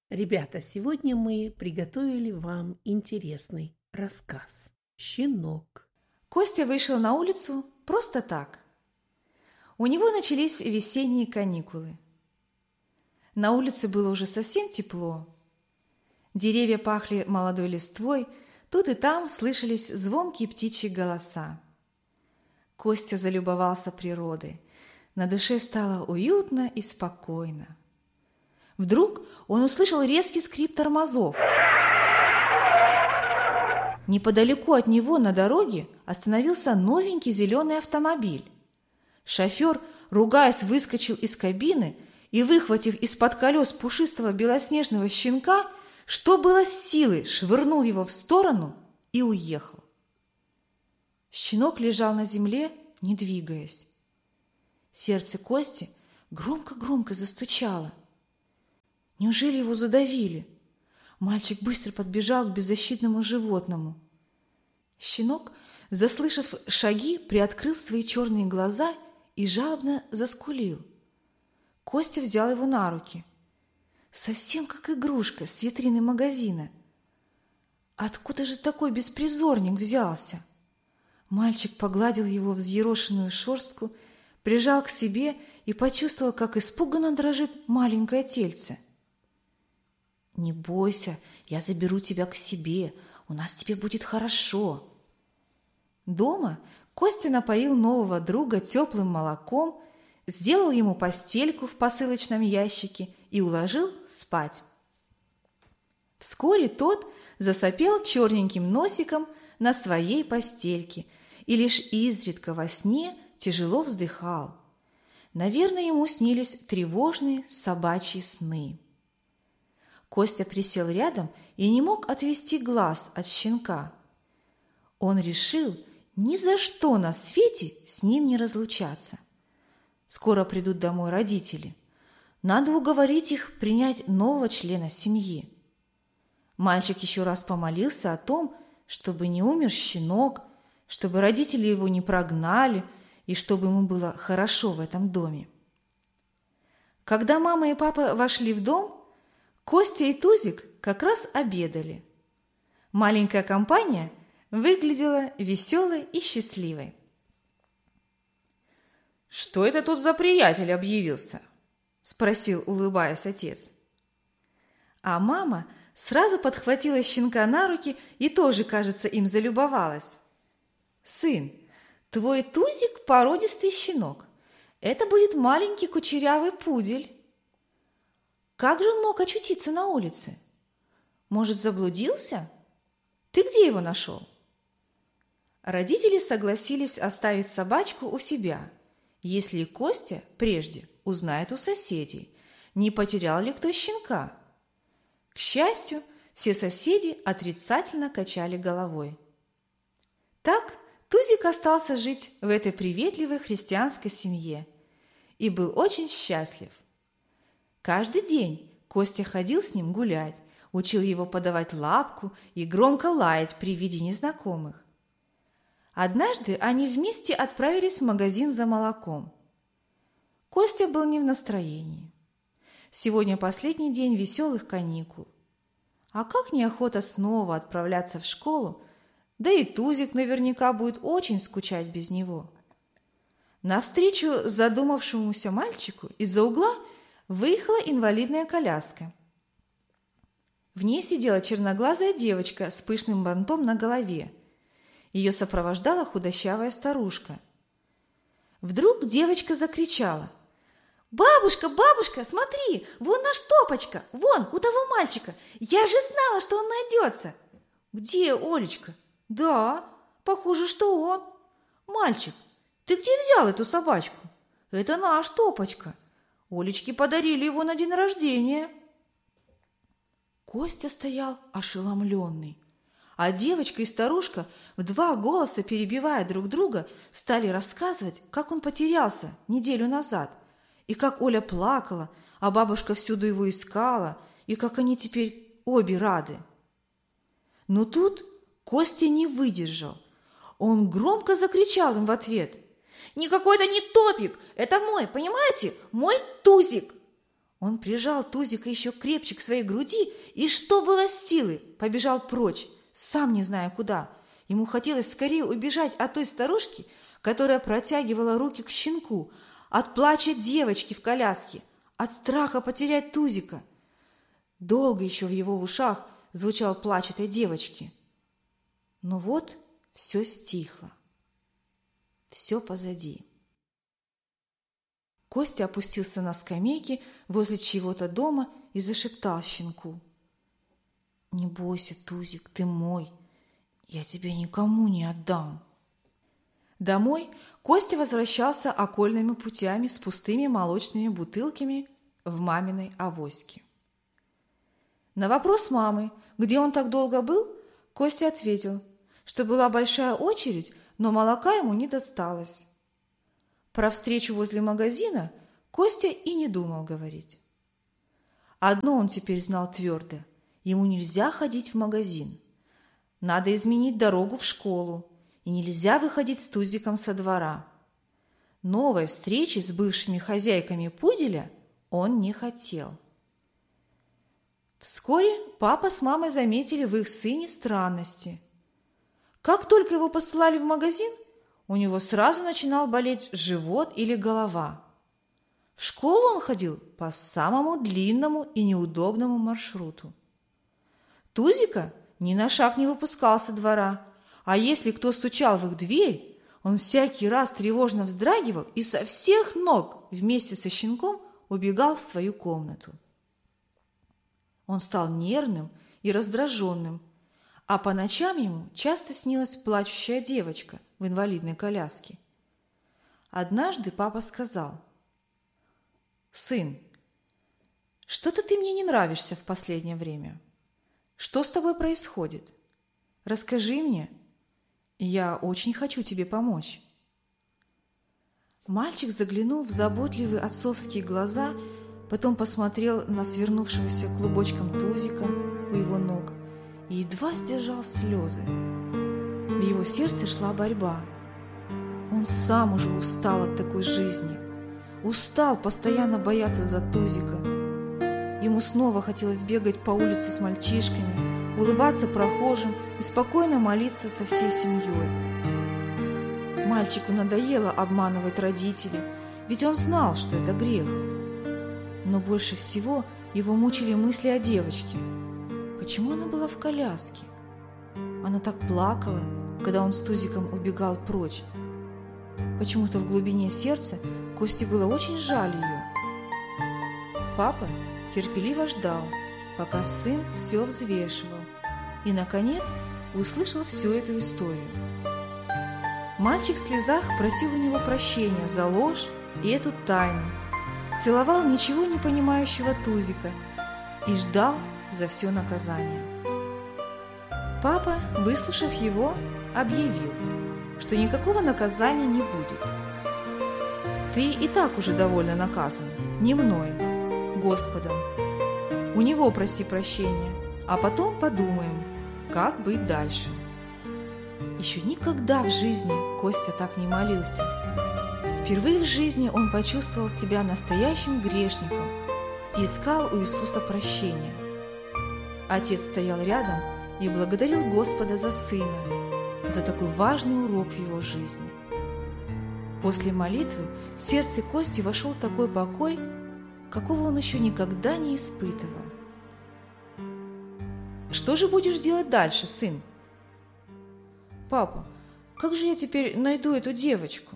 Ребята, сегодня мы приготовили вам интересный рассказ «Щенок». Костя вышел на улицу просто так. У него начались весенние каникулы. На улице было уже совсем тепло. Деревья пахли молодой листвой, тут и там слышались звонкие птичьи голоса. Костя залюбовался природой. На душе стало уютно и спокойно. Вдруг он услышал резкий скрип тормозов. Неподалеку от него на дороге остановился новенький зеленый автомобиль. Шофер, ругаясь, выскочил из кабины и, выхватив из-под колес пушистого белоснежного щенка, что было с силы, швырнул его в сторону и уехал. Щенок лежал на земле, не двигаясь. Сердце Кости громко-громко застучало. Неужели его задавили? Мальчик быстро подбежал к беззащитному животному. Щенок, заслышав шаги, приоткрыл свои черные глаза и жалобно заскулил. Костя взял его на руки. Совсем как игрушка с витрины магазина. Откуда же такой беспризорник взялся? Мальчик погладил его взъерошенную шерстку, прижал к себе и почувствовал, как испуганно дрожит маленькое тельце. «Не бойся, я заберу тебя к себе, у нас тебе будет хорошо». Дома Костя напоил нового друга теплым молоком, сделал ему постельку в посылочном ящике и уложил спать. Вскоре тот засопел черненьким носиком на своей постельке и лишь изредка во сне тяжело вздыхал. Наверное, ему снились тревожные собачьи сны. Костя присел рядом и не мог отвести глаз от щенка. Он решил ни за что на свете с ним не разлучаться. Скоро придут домой родители. Надо уговорить их принять нового члена семьи. Мальчик еще раз помолился о том, чтобы не умер щенок, чтобы родители его не прогнали и чтобы ему было хорошо в этом доме. Когда мама и папа вошли в дом, Костя и Тузик как раз обедали. Маленькая компания выглядела веселой и счастливой. «Что это тут за приятель объявился?» – спросил, улыбаясь, отец. А мама сразу подхватила щенка на руки и тоже, кажется, им залюбовалась. «Сын, твой Тузик – породистый щенок. Это будет маленький кучерявый пудель. Как же он мог очутиться на улице? Может, заблудился? Ты где его нашел?» Родители согласились оставить собачку у себя, если Костя прежде узнает у соседей, не потерял ли кто щенка. К счастью, все соседи отрицательно качали головой. Так Тузик остался жить в этой приветливой христианской семье и был очень счастлив. Каждый день Костя ходил с ним гулять, учил его подавать лапку и громко лаять при виде незнакомых. Однажды они вместе отправились в магазин за молоком. Костя был не в настроении. Сегодня последний день веселых каникул. А как неохота снова отправляться в школу, да и Тузик наверняка будет очень скучать без него. Навстречу задумавшемуся мальчику из-за угла выехала инвалидная коляска. В ней сидела черноглазая девочка с пышным бантом на голове. Ее сопровождала худощавая старушка. Вдруг девочка закричала: «Бабушка, бабушка, смотри, вон наш Топочка, вон, у того мальчика. Я же знала, что он найдется». «Где, Олечка?» «Да, похоже, что он». «Мальчик, ты где взял эту собачку?» «Это наш Топочка. Олечке подарили его на день рождения». Костя стоял ошеломленный, а девочка и старушка, в два голоса перебивая друг друга, стали рассказывать, как он потерялся неделю назад, и как Оля плакала, а бабушка всюду его искала, и как они теперь обе рады. Но тут Костя не выдержал. Он громко закричал им в ответ: «Никакой это не Топик, это мой, понимаете, мой Тузик!» Он прижал Тузика еще крепче к своей груди и, что было силы, побежал прочь, сам не зная куда. Ему хотелось скорее убежать от той старушки, которая протягивала руки к щенку, от плача девочки в коляске, от страха потерять Тузика. Долго еще в его ушах звучал плач этой девочки. Но вот все стихло. Все позади. Костя опустился на скамейке возле чьего-то дома и зашептал щенку: «Не бойся, Тузик, ты мой, я тебя никому не отдам». Домой Костя возвращался окольными путями с пустыми молочными бутылками в маминой авоське. На вопрос мамы, где он так долго был, Костя ответил, что была большая очередь, но молока ему не досталось. Про встречу возле магазина Костя и не думал говорить. Одно он теперь знал твердо: ему нельзя ходить в магазин. Надо изменить дорогу в школу, и нельзя выходить с Тузиком со двора. Новой встречи с бывшими хозяйками пуделя он не хотел. Вскоре папа с мамой заметили в их сыне странности. Как только его посылали в магазин, у него сразу начинал болеть живот или голова. В школу он ходил по самому длинному и неудобному маршруту. Тузика ни на шаг не выпускал со двора, а если кто стучал в их дверь, он всякий раз тревожно вздрагивал и со всех ног вместе со щенком убегал в свою комнату. Он стал нервным и раздраженным, а по ночам ему часто снилась плачущая девочка в инвалидной коляске. Однажды папа сказал: «Сын, что-то ты мне не нравишься в последнее время. Что с тобой происходит? Расскажи мне. Я очень хочу тебе помочь». Мальчик заглянул в заботливые отцовские глаза, потом посмотрел на свернувшегося клубочком Тузика у его ног и едва сдержал слезы. В его сердце шла борьба. Он сам уже устал от такой жизни. Устал постоянно бояться за Тузика. Ему снова хотелось бегать по улице с мальчишками, улыбаться прохожим и спокойно молиться со всей семьей. Мальчику надоело обманывать родителей, ведь он знал, что это грех. Но больше всего его мучили мысли о девочке. Почему она была в коляске? Она так плакала, когда он с Тузиком убегал прочь. Почему-то в глубине сердца Косте было очень жаль ее. Папа терпеливо ждал, пока сын все взвешивал, и, наконец, услышал всю эту историю. Мальчик в слезах просил у него прощения за ложь и эту тайну, целовал ничего не понимающего Тузика и ждал за все наказание. Папа, выслушав его, объявил, что никакого наказания не будет. «Ты и так уже довольно наказан, не мной, Господом. У него проси прощения, а потом подумаем, как быть дальше». Еще никогда в жизни Костя так не молился. Впервые в жизни он почувствовал себя настоящим грешником и искал у Иисуса прощения. Отец стоял рядом и благодарил Господа за сына, за такой важный урок в его жизни. После молитвы в сердце Кости вошел такой покой, какого он еще никогда не испытывал. «Что же будешь делать дальше, сын?» «Папа, как же я теперь найду эту девочку?»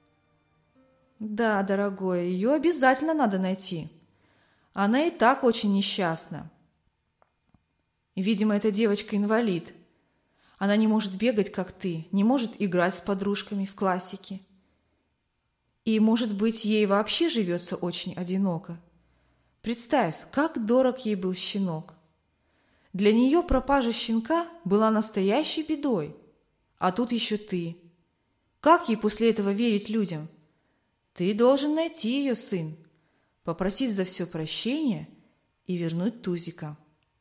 «Да, дорогой, ее обязательно надо найти. Она и так очень несчастна. Видимо, эта девочка инвалид. Она не может бегать, как ты, не может играть с подружками в классике. И, может быть, ей вообще живется очень одиноко. Представь, как дорог ей был щенок. Для нее пропажа щенка была настоящей бедой. А тут еще ты. Как ей после этого верить людям? Ты должен найти ее, сын, попросить за все прощения и вернуть Тузика».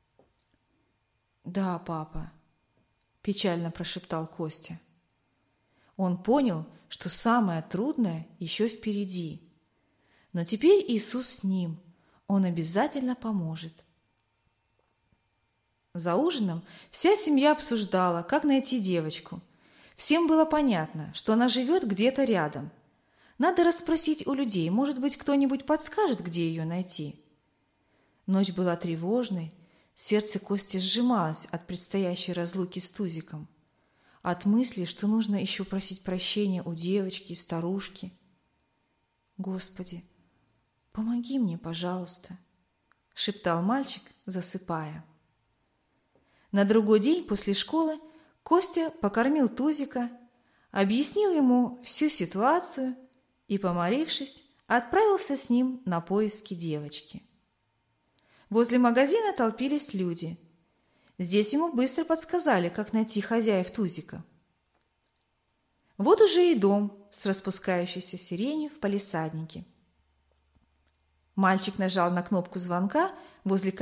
«Да, папа», – печально прошептал Костя. Он понял, что самое трудное еще впереди. Но теперь Иисус с ним. он обязательно поможет. За ужином вся семья обсуждала, как найти девочку. Всем было понятно, что она живет где-то рядом. Надо расспросить у людей, может быть, кто-нибудь подскажет, где ее найти. Ночь была тревожной, сердце Кости сжималось от предстоящей разлуки с Тузиком, от мысли, что нужно еще просить прощения у девочки и старушки. «Господи, помоги мне, пожалуйста», — шептал мальчик, засыпая. На другой день после школы Костя покормил Тузика, объяснил ему всю ситуацию и, помолившись, отправился с ним на поиски девочки. Возле магазина толпились люди. Здесь ему быстро подсказали, как найти хозяев Тузика. Вот уже и дом с распускающейся сиренью в палисаднике. Мальчик нажал на кнопку звонка возле